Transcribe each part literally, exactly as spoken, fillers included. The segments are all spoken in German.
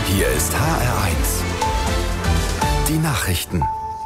Hier ist H R eins. Die Nachrichten.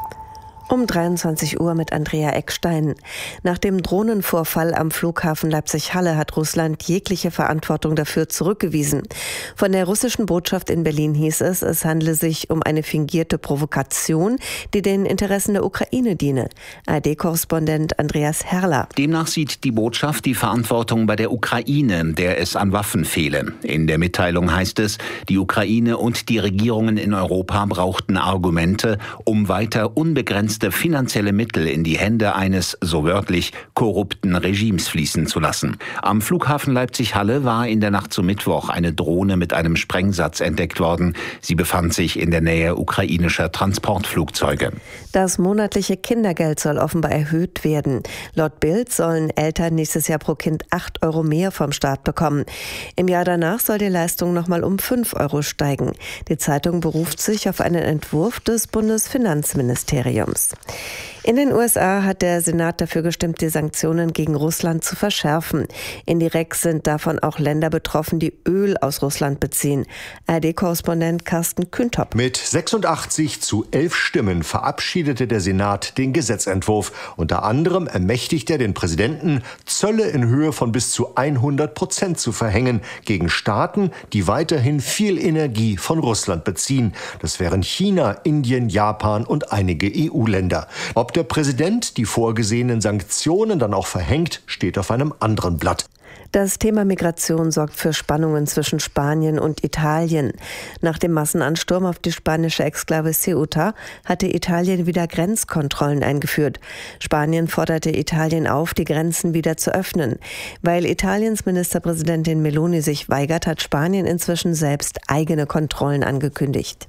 Um dreiundzwanzig Uhr mit Andrea Eckstein. Nach dem Drohnenvorfall am Flughafen Leipzig-Halle hat Russland jegliche Verantwortung dafür zurückgewiesen. Von der russischen Botschaft in Berlin hieß es, es handle sich um eine fingierte Provokation, die den Interessen der Ukraine diene. A R D-Korrespondent Andreas Herrler. Demnach sieht die Botschaft die Verantwortung bei der Ukraine, der es an Waffen fehle. In der Mitteilung heißt es, die Ukraine und die Regierungen in Europa brauchten Argumente, um weiter unbegrenzte finanzielle Mittel in die Hände eines, so wörtlich, korrupten Regimes fließen zu lassen. Am Flughafen Leipzig-Halle war in der Nacht zum Mittwoch eine Drohne mit einem Sprengsatz entdeckt worden. Sie befand sich in der Nähe ukrainischer Transportflugzeuge. Das monatliche Kindergeld soll offenbar erhöht werden. Laut Bild sollen Eltern nächstes Jahr pro Kind acht Euro mehr vom Staat bekommen. Im Jahr danach soll die Leistung nochmal um fünf Euro steigen. Die Zeitung beruft sich auf einen Entwurf des Bundesfinanzministeriums. In den U S A hat der Senat dafür gestimmt, die Sanktionen gegen Russland zu verschärfen. Indirekt sind davon auch Länder betroffen, die Öl aus Russland beziehen. A R D-Korrespondent Carsten Küntop. Mit sechsundachtzig zu elf Stimmen verabschiedete der Senat den Gesetzentwurf. Unter anderem ermächtigt er den Präsidenten, Zölle in Höhe von bis zu hundert Prozent zu verhängen gegen Staaten, die weiterhin viel Energie von Russland beziehen. Das wären China, Indien, Japan und einige E U-Länder. Ob der Präsident die vorgesehenen Sanktionen dann auch verhängt, steht auf einem anderen Blatt. Das Thema Migration sorgt für Spannungen zwischen Spanien und Italien. Nach dem Massenansturm auf die spanische Exklave Ceuta hatte Italien wieder Grenzkontrollen eingeführt. Spanien forderte Italien auf, die Grenzen wieder zu öffnen. Weil Italiens Ministerpräsidentin Meloni sich weigert, hat Spanien inzwischen selbst eigene Kontrollen angekündigt.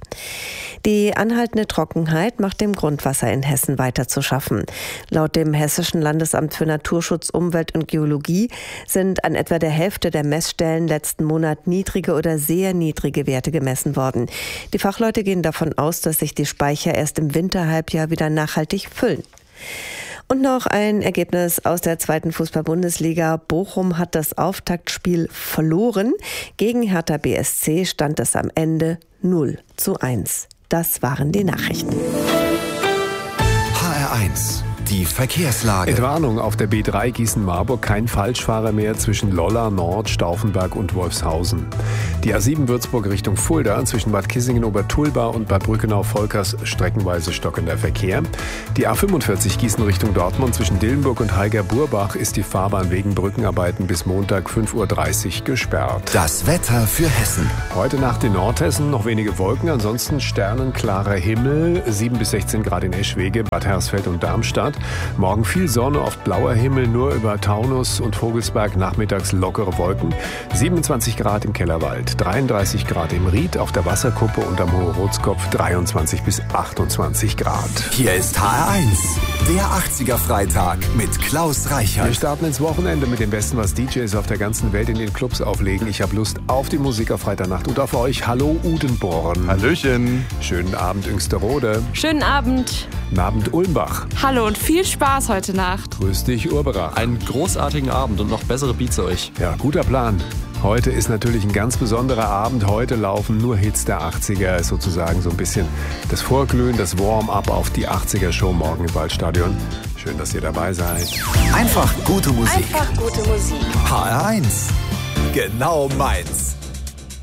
Die anhaltende Trockenheit macht dem Grundwasser in Hessen weiter zu schaffen. Laut dem Hessischen Landesamt für Naturschutz, Umwelt und Geologie sind an etwa der Hälfte der Messstellen letzten Monat niedrige oder sehr niedrige Werte gemessen worden. Die Fachleute gehen davon aus, dass sich die Speicher erst im Winterhalbjahr wieder nachhaltig füllen. Und noch ein Ergebnis aus der zweiten Fußball-Bundesliga. Bochum hat das Auftaktspiel verloren. Gegen Hertha B S C stand es am Ende null zu eins. Das waren die Nachrichten. H R eins. Die Verkehrslage. Entwarnung auf der B drei Gießen-Marburg, kein Falschfahrer mehr zwischen Lolla, Nord, Stauffenberg und Wolfshausen. Die A sieben Würzburg Richtung Fulda zwischen Bad Kissingen-Obertulba und Bad Brückenau-Volkers streckenweise stockender Verkehr. Die A fünfundvierzig Gießen Richtung Dortmund zwischen Dillenburg und Heiger-Burbach ist die Fahrbahn wegen Brückenarbeiten bis Montag fünf Uhr dreißig gesperrt. Das Wetter für Hessen. Heute Nacht in Nordhessen noch wenige Wolken, ansonsten sternenklarer Himmel, sieben bis sechzehn Grad in Eschwege, Bad Hersfeld und Darmstadt. Morgen viel Sonne, oft blauer Himmel, nur über Taunus und Vogelsberg nachmittags lockere Wolken. siebenundzwanzig Grad im Kellerwald, dreiunddreißig Grad im Ried, auf der Wasserkuppe und am Hohe-Rotskopf dreiundzwanzig bis achtundzwanzig Grad. Hier ist H R eins, der achtziger-Freitag mit Klaus Reichert. Wir starten ins Wochenende mit dem Besten, was D Js auf der ganzen Welt in den Clubs auflegen. Ich habe Lust auf die Musik auf Freitagnacht und auf euch. Hallo Udenborn. Hallöchen. Schönen Abend Üngsterode. Schönen Abend. Guten Abend Ulmbach. Hallo und viel Spaß heute Nacht. Grüß dich Urberach. Einen großartigen Abend und noch bessere Beats euch. Ja, guter Plan. Heute ist natürlich ein ganz besonderer Abend. Heute laufen nur Hits der achtziger, sozusagen so ein bisschen das Vorglühen, das Warm-up auf die achtziger-Show morgen im Waldstadion. Schön, dass ihr dabei seid. Einfach gute Musik. Einfach gute Musik. H R eins. Genau meins.